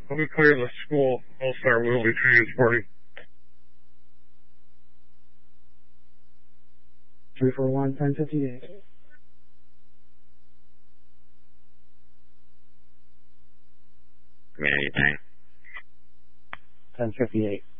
we clear the school. All-Star will be transporting. 341, 1058. Community 10. 1058.